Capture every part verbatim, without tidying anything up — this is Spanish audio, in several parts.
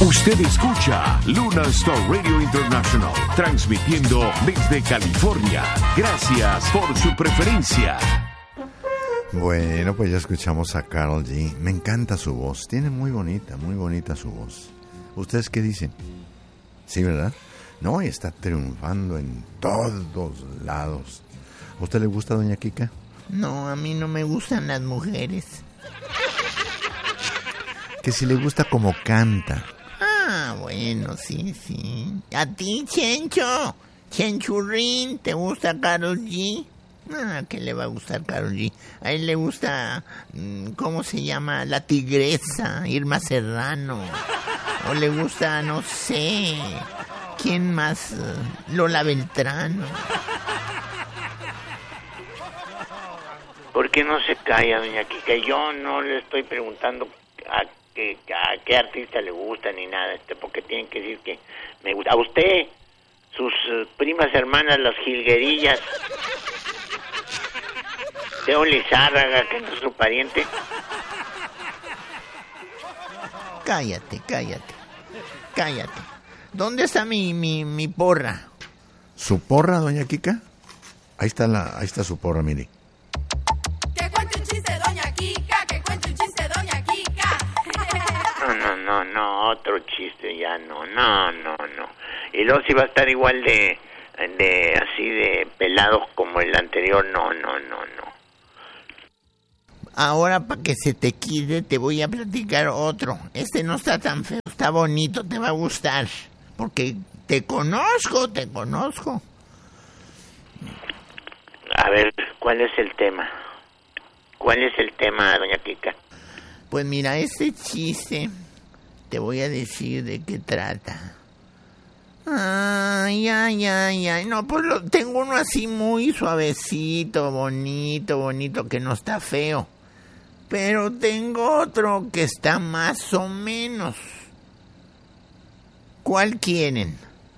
Usted escucha Luna Star Radio International, transmitiendo desde California. Gracias por su preferencia. Bueno, pues ya escuchamos a Karol G. Me encanta su voz. Tiene muy bonita, muy bonita su voz. ¿Ustedes qué dicen? Sí, ¿verdad? No, y está triunfando en todos lados. ¿A usted le gusta, doña Kika? No, a mí no me gustan las mujeres. Que si le gusta como canta. Ah, bueno, sí, sí. ¿A ti, Chencho? Chenchurrín, ¿te gusta Karol G? Ah, ¿qué le va a gustar Karol G? A él le gusta, ¿cómo se llama? La Tigresa, Irma Serrano. O le gusta, no sé, ¿quién más? Lola Beltrán. ¿Por qué no se calla, doña Kika? Yo no le estoy preguntando a qué, a qué artista le gusta ni nada, este, porque tienen que decir que me gusta. A usted, sus uh, primas hermanas, las jilguerillas, Teo Lizárraga, que no es su pariente. Cállate, cállate, cállate. ¿Dónde está mi, mi, mi porra? ¿Su porra, doña Kika? Ahí está la, ahí está su porra, mire. Que cuente un chiste, doña Kika, que cuente un chiste, doña Kika. No, no, no, no, otro chiste ya, no, no, no, no. Y luego si va a estar igual de, de así de pelados como el anterior, no, no, no, no. Ahora, para que se te quite, te voy a platicar otro. Este no está tan feo, está bonito, te va a gustar. Porque te conozco, te conozco. A ver, ¿cuál es el tema? ¿Cuál es el tema, doña Kika? Pues mira, este chiste, te voy a decir de qué trata. Ay, ay, ay, ay. No, pues lo, tengo uno así muy suavecito, bonito, bonito, que no está feo. Pero tengo otro que está más o menos. ¿Cuál quieren?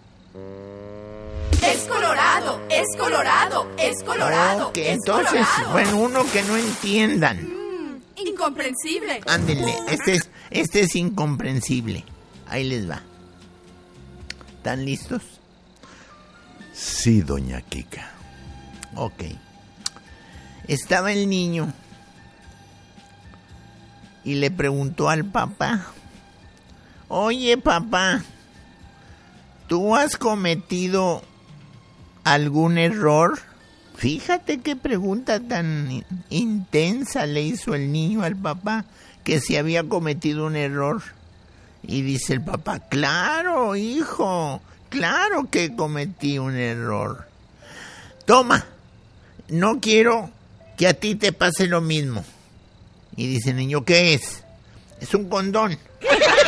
Es colorado, es colorado, es colorado. Ok, es entonces, colorado. bueno, uno que no entiendan. Mm, incomprensible. Ándenle, este es, este es incomprensible. Ahí les va. ¿Están listos? Sí, doña Kika. Ok. Estaba el niño y le preguntó al papá: oye, papá, ¿tú has cometido algún error? Fíjate qué pregunta tan intensa le hizo el niño al papá, que si había cometido un error. Y dice el papá: claro, hijo, claro que cometí un error. Toma, no quiero que a ti te pase lo mismo. Y dice el niño: ¿qué es? Es un condón.